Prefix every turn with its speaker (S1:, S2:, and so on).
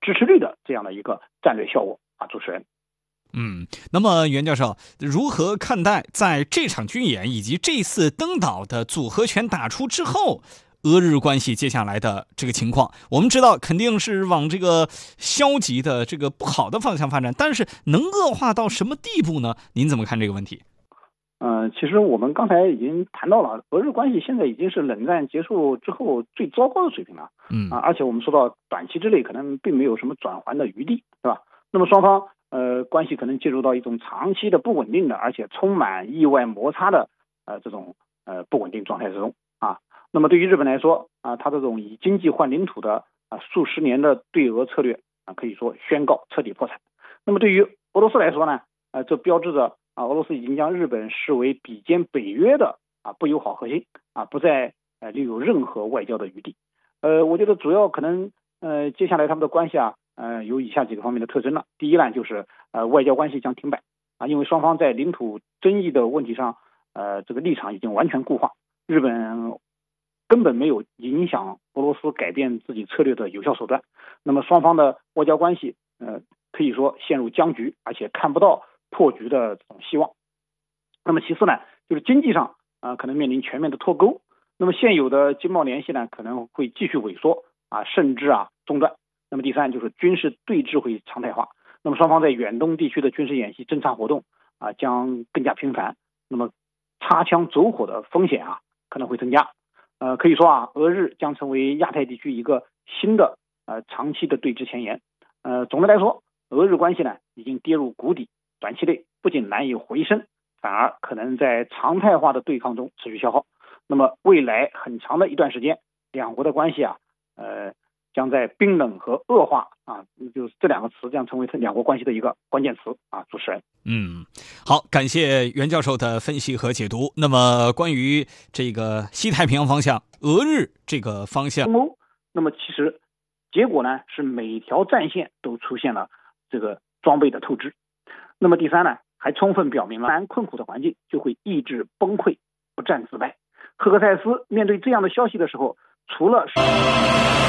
S1: 支持率的这样的一个战略效果啊，主持人。
S2: 那么袁教授如何看待在这场军演以及这次登岛的组合拳打出之后，俄日关系接下来的这个情况？我们知道肯定是往这个消极的这个不好的方向发展，但是能恶化到什么地步呢？您怎么看这个问题？
S1: 其实我们刚才已经谈到了，俄日关系现在已经是冷战结束之后最糟糕的水平了。而且我们说到短期之内可能并没有什么转圜的余地，对吧？那么双方关系可能进入到一种长期的不稳定的，而且充满意外摩擦的这种不稳定状态之中啊。那么对于日本来说啊，它这种以经济换领土的数十年的对俄策略可以说宣告彻底破产。那么对于俄罗斯来说呢，这标志着俄罗斯已经将日本视为比肩北约的不友好核心不再留有任何外交的余地。我觉得主要可能接下来他们的关系有以下几个方面的特征了。第一呢，就是外交关系将停摆因为双方在领土争议的问题上这个立场已经完全固化，日本根本没有影响俄罗斯改变自己策略的有效手段。那么双方的外交关系可以说陷入僵局，而且看不到破局的这种希望。那么其次呢，就是经济上可能面临全面的脱钩。那么现有的经贸联系呢可能会继续萎缩甚至中断。那么第三就是军事对峙会常态化，那么双方在远东地区的军事演习侦察活动将更加频繁，那么擦枪走火的风险可能会增加。可以说俄日将成为亚太地区一个新的长期的对峙前沿。总的来说，俄日关系呢已经跌入谷底，短期内不仅难以回升，反而可能在常态化的对抗中持续消耗。那么未来很长的一段时间，两国的关系将在冰冷和恶化就是这两个词将成为两国关系的一个关键词主持人。
S2: 好，感谢袁教授的分析和解读。那么关于这个西太平洋方向，俄日这个方向，
S1: 那么其实结果呢是每条战线都出现了这个装备的透支。那么第三呢，还充分表明了难困苦的环境就会抑制崩溃，不战自败。赫克塞斯面对这样的消息的时候，除了